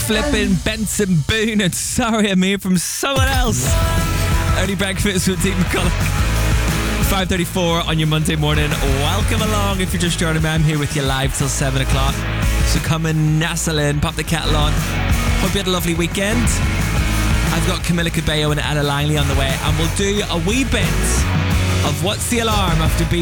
flipping Benson Boone and Sorry I'm Here from someone else. Early breakfast with Dean McCullough. 5:34 on your Monday morning. Welcome along if you're just joining me. I'm here with you live till 7 o'clock. So come and nestle in, pop the kettle on. Hope you had a lovely weekend. I've got Camila Cabello and Ella Langley on the way, and we'll do a wee bit of What's the Alarm after being